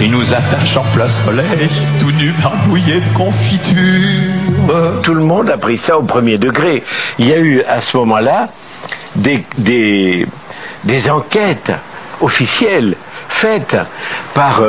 qui nous attache en plein soleil, tout nu barbouillé de confiture. Tout le monde a pris ça au premier degré. Il y a eu à ce moment-là des enquêtes officielles faites par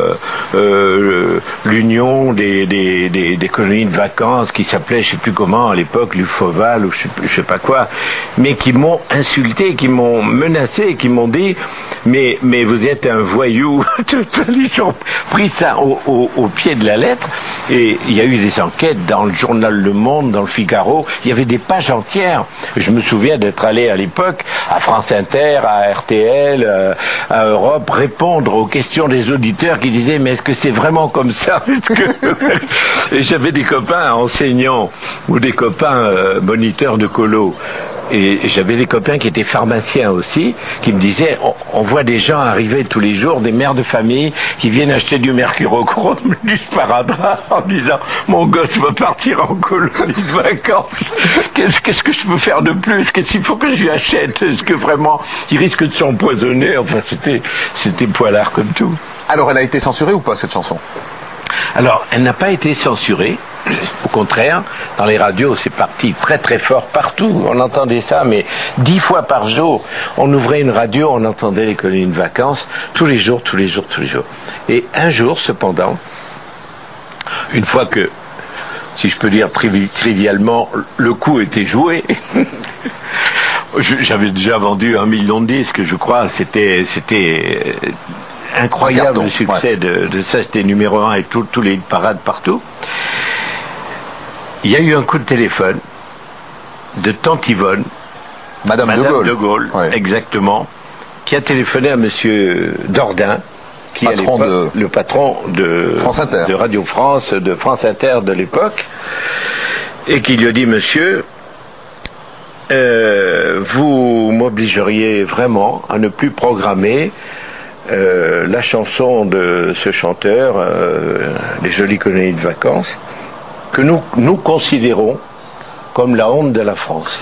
l'union des colonies de vacances qui s'appelait, je sais plus comment à l'époque, l'UFOVAL ou je sais pas quoi, mais qui m'ont insulté, qui m'ont menacé, qui m'ont dit mais vous êtes un voyou. Ils ont pris ça au pied de la lettre, et il y a eu des enquêtes dans le journal Le Monde, dans le Figaro, il y avait des pages entières. Je me souviens d'être allé à l'époque à France Inter, à RTL, à Europe, répondre aux questions des auditeurs qui disaient mais est-ce que c'est vraiment comme ça? Et j'avais des copains enseignants ou des copains moniteurs de colo, et j'avais des copains qui étaient pharmaciens aussi, qui me disaient on voit des gens arriver tous les jours, des mères de famille qui viennent acheter du mercurochrome, du sparadrap, en disant mon gosse va partir en colonie de vacances, qu'est-ce que je peux faire de plus, qu'est-ce qu'il faut que je lui achète, est-ce que vraiment il risque de s'empoisonner? Enfin c'était poilard comme tout. Alors elle a été censurée ou pas, cette chanson? Alors, elle n'a pas été censurée. Au contraire, dans les radios, c'est parti très très fort partout. On entendait ça, mais 10 fois par jour, on ouvrait une radio, on entendait les colonies de vacances tous les jours. Et un jour, cependant, une fois que, si je peux dire trivialement, le coup était joué, j'avais déjà vendu 1 million de disques, je crois. C'était incroyable le succès de ça, c'était numéro 1 et tous les parades partout. Il y a eu un coup de téléphone de Tante Yvonne, Madame de Gaulle, ouais. Exactement, qui a téléphoné à Monsieur Dordain, qui est le patron de France Inter, de Radio France, de France Inter de l'époque, et qui lui a dit monsieur, vous m'obligeriez vraiment à ne plus programmer la chanson de ce chanteur, Les Jolies Colonies de Vacances, que nous considérons comme la honte de la France.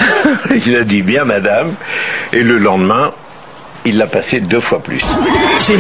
Il a dit bien madame, et le lendemain, il l'a passé 2 fois plus.